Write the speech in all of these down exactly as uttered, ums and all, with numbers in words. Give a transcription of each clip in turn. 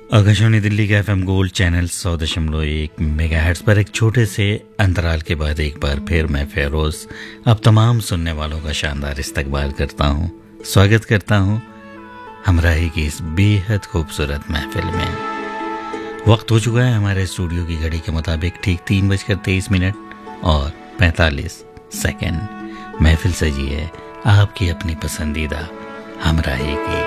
आकाशवाणी दिल्ली का FM gold channel सौ दशमलव एक मेगाहर्ट्ज पर एक छोटे से अंतराल के बाद एक बार फिर मैं फेरोज अब तमाम सुनने वालों का शानदार इस्तकबाल करता हूँ, स्वागत करता हूँ हमराही की इस बेहद खूबसूरत महफिल में। वक्त हो चुका है हमारे स्टूडियो की घड़ी के मुताबिक ठीक तीन बजकर तेईस मिनट और पैंतालीस सेकेंड। महफिल सजी है आपकी अपनी पसंदीदा हमराही की।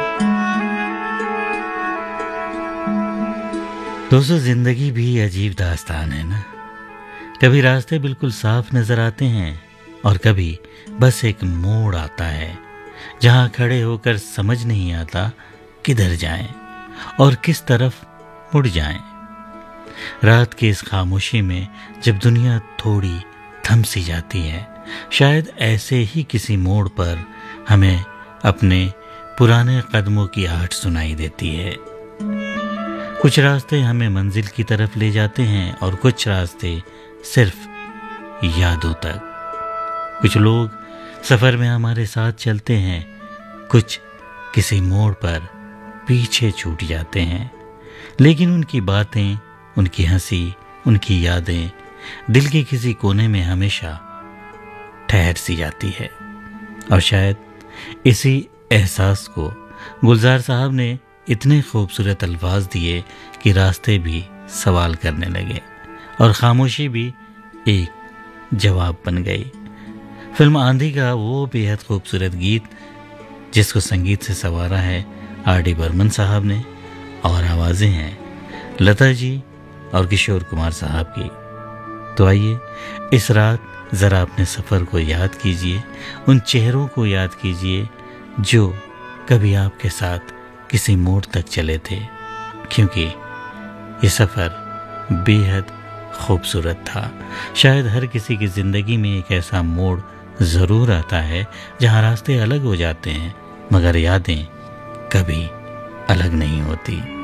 दोस्तों, जिंदगी भी अजीब दास्तान है ना। कभी रास्ते बिल्कुल साफ नजर आते हैं और कभी बस एक मोड़ आता है जहां खड़े होकर समझ नहीं आता किधर जाएं और किस तरफ मुड़ जाएं। रात की इस खामोशी में जब दुनिया थोड़ी थम सी जाती है, शायद ऐसे ही किसी मोड़ पर हमें अपने पुराने कदमों की आहट सुनाई देती है। कुछ रास्ते हमें मंजिल की तरफ ले जाते हैं और कुछ रास्ते सिर्फ यादों तक। कुछ लोग सफर में हमारे साथ चलते हैं, कुछ किसी मोड़ पर पीछे छूट जाते हैं, लेकिन उनकी बातें, उनकी हंसी, उनकी यादें दिल के किसी कोने में हमेशा ठहर सी जाती है। और शायद इसी एहसास को गुलजार साहब ने इतने खूबसूरत अल्फाज दिए कि रास्ते भी सवाल करने लगे और खामोशी भी एक जवाब बन गई। फिल्म आंधी का वो बेहद खूबसूरत गीत जिसको संगीत से संवारा है आर डी बर्मन साहब ने और आवाज़ें हैं लता जी और किशोर कुमार साहब की। तो आइए इस रात ज़रा अपने सफ़र को याद कीजिए, उन चेहरों को याद कीजिए जो कभी आपके साथ किसी मोड़ तक चले थे, क्योंकि ये सफ़र बेहद खूबसूरत था। शायद हर किसी की ज़िंदगी में एक ऐसा मोड़ ज़रूर आता है जहाँ रास्ते अलग हो जाते हैं मगर यादें कभी अलग नहीं होती।